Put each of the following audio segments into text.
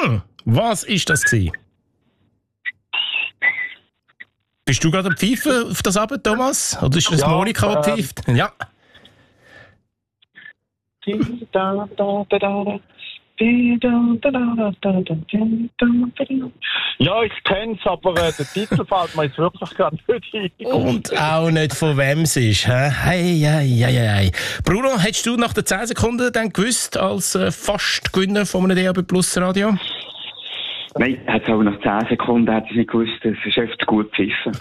Was ist das gewesen? Bist du gerade am Pfeifen auf das Abend, Thomas? Oder ist das Monika, die pfeift? Ja. Ja, ich kenn's, aber der Titel fällt mir jetzt wirklich gerade nicht ein. Und auch nicht von wem es ist. Hey. Bruno, hättest du nach den 10 Sekunden dann gewusst, als fast Gewinner von einem DAB Plus Radio? Nein, hat es aber nach 10 Sekunden hat es nicht gewusst. Es ist echt gut pfiffen.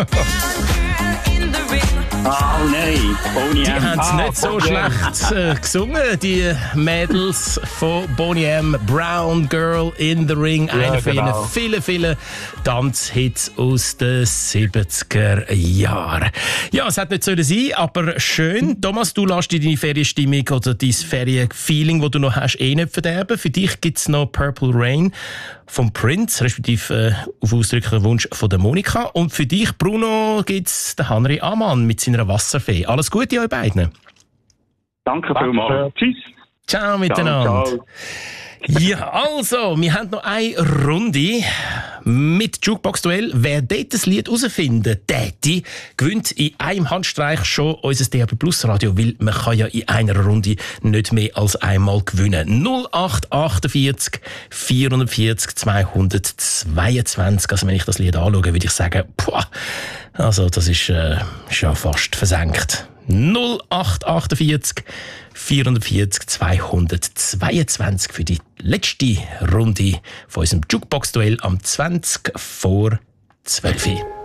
Nein, Boney M. Die haben es nicht so schlecht gesungen, die Mädels von Boney M. Brown Girl in the Ring. Einer von ihren vielen Tanzhits aus den 70er Jahren. Ja, es hat nicht sollen sein, aber schön. Thomas, du lässt dir deine Ferienstimmung oder dein Ferienfeeling, das du noch hast, nicht verderben. Für dich gibt es noch Purple Rain vom Prince, respektive auf ausdrücklichen Wunsch von der Monika. Und für dich, Bruno, gibt es den Henry Amann mit seiner Wasserfee. Alles Gute euch beiden. Danke vielmals. Tschüss. Ciao miteinander. Ciao. Ja, also, wir haben noch eine Runde mit Jukebox-Duell. Wer dort das Lied herausfinden täte, gewinnt in einem Handstreich schon unser DAB Plus Radio, weil man kann ja in einer Runde nicht mehr als einmal gewinnen. 0848 440 222. Also wenn ich das Lied anschaue, würde ich sagen, also das ist schon fast versenkt. 0848 440 222 für die letzte Runde von unserem Jukebox-Duell am 20 vor 12 Uhr.